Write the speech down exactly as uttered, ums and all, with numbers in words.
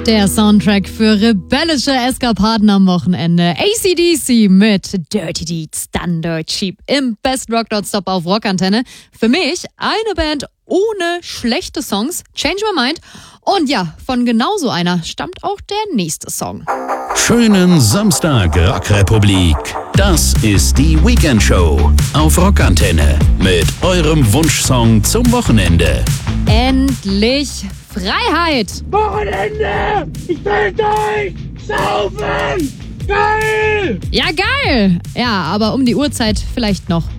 Der Soundtrack für rebellische Eskapaden am Wochenende. A C D C mit Dirty Deeds, Thunder Cheap im Best Rock Nonstop auf Rockantenne. Für mich eine Band ohne schlechte Songs, Change My Mind. Und ja, von genauso einer stammt auch der nächste Song. Schönen Samstag, Rockrepublik. Das ist die Weekend Show auf Rockantenne mit eurem Wunschsong zum Wochenende. Endlich Freiheit! Wochenende! Ich will durch! Saufen! Geil! Ja, geil! Ja, aber um die Uhrzeit vielleicht noch